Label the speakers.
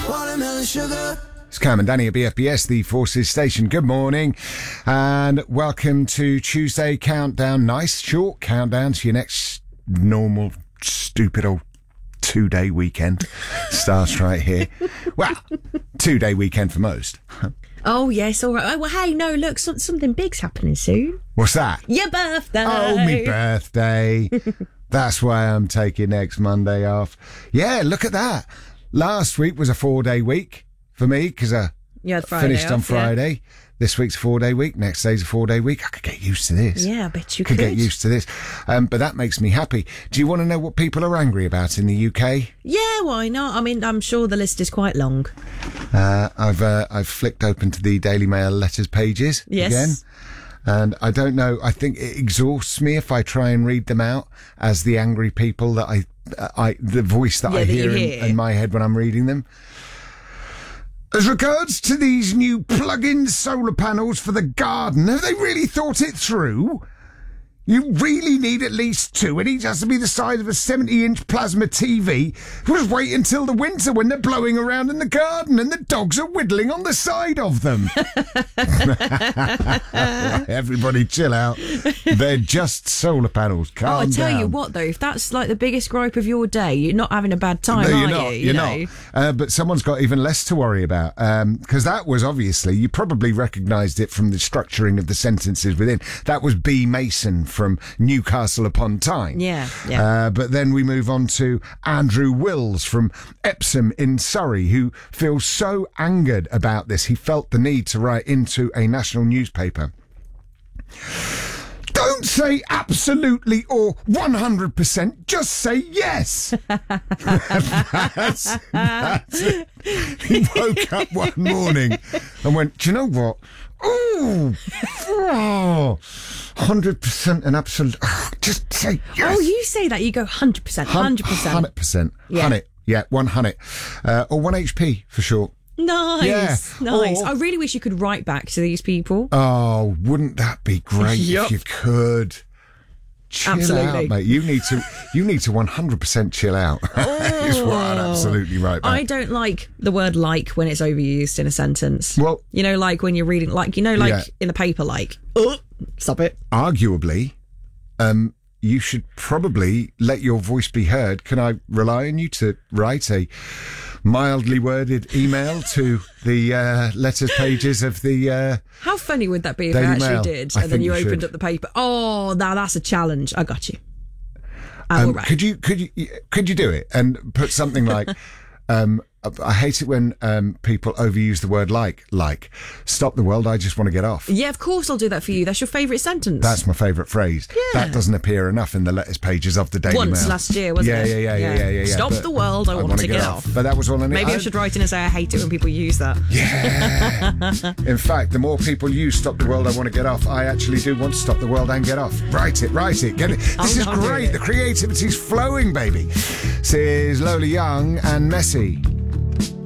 Speaker 1: Watermelon sugar.
Speaker 2: It's Cam and Danny at BFBS, the Forces Station. Good morning and welcome to Tuesday Countdown. Nice short countdown to your next normal, stupid old 2-day weekend. Starts right here. Well, 2-day weekend for most.
Speaker 3: Oh, yes, all right. Oh, well, hey, no, look, something big's happening soon.
Speaker 2: What's that?
Speaker 3: Your birthday.
Speaker 2: Oh, me birthday. That's why I'm taking next Monday off. Yeah, look at that. Last week was a 4-day week for me because I finished on Friday. Yeah. This week's a 4-day week. Next day's a 4-day week. I could get used to this.
Speaker 3: Yeah, I bet you could.
Speaker 2: Get used to this. But that makes me happy. Do you want to know what people are angry about in the UK?
Speaker 3: Yeah, why not? I mean, I'm sure the list is quite long.
Speaker 2: I've flicked open to the Daily Mail letters pages again. And I don't know, I think it exhausts me if I try and read them out as the angry people that the voice that I hear in my head when I'm reading them. As regards to these new plug-in solar panels for the garden, have they really thought it through? You really need at least 2, and each has to be the size of a 70-inch plasma TV. Just wait until the winter when they're blowing around in the garden and the dogs are whittling on the side of them. Everybody chill out. They're just solar panels. Calm down.
Speaker 3: I tell you what, though, if that's like the biggest gripe of your day, you're not having a bad time,
Speaker 2: are you? You're not. But someone's got even less to worry about, because that was obviously, you probably recognised it from the structuring of the sentences within. That was B. Mason from Newcastle upon Tyne.
Speaker 3: Yeah.
Speaker 2: But then we move on to Andrew Wills from Epsom in Surrey, who feels so angered about this, he felt the need to write into a national newspaper. Don't say absolutely or 100%, just say yes. That's it. He woke up one morning and went, do you know what? Oh, 100% and absolute. Just say yes.
Speaker 3: Oh, you say that. You go 100%. 100%.
Speaker 2: 100%.
Speaker 3: Yeah.
Speaker 2: 100. Yeah, 100. Or 1 HP for short.
Speaker 3: Nice.
Speaker 2: Yeah.
Speaker 3: Nice.
Speaker 2: Or,
Speaker 3: I really wish you could write back to these people.
Speaker 2: Oh, wouldn't that be great if you could? Chill out, mate. You need to 100% chill out. Is what I'd absolutely write back.
Speaker 3: I don't like the word "like" when it's overused in a sentence.
Speaker 2: Well,
Speaker 3: like when you're reading, in the paper, stop it.
Speaker 2: Arguably, you should probably let your voice be heard. Can I rely on you to write a mildly worded email to the letters pages of the
Speaker 3: How funny would that be if
Speaker 2: Daily
Speaker 3: I actually
Speaker 2: Mail?
Speaker 3: did,
Speaker 2: I
Speaker 3: and then
Speaker 2: think
Speaker 3: you
Speaker 2: you
Speaker 3: opened
Speaker 2: should.
Speaker 3: up the paper? Oh, now that's a challenge. I got you. I will write.
Speaker 2: Could you do it and put something like I hate it when people overuse the word like stop the world, I just want to get off.
Speaker 3: Yeah, of course I'll do that for you. That's your favourite sentence.
Speaker 2: That's my favourite phrase.
Speaker 3: Yeah.
Speaker 2: That doesn't appear enough in the letters pages of the Daily Mail.
Speaker 3: Once last year, wasn't it?
Speaker 2: Yeah.
Speaker 3: Stop the world, I want to get off.
Speaker 2: But that was all I needed.
Speaker 3: Maybe I should write in and say I hate it when people use that.
Speaker 2: Yeah. In fact, the more people use stop the world, I want to get off, I actually do want to stop the world and get off. Write it. Get it. This is great. The creativity's flowing, baby. This is Lola Young and Messi.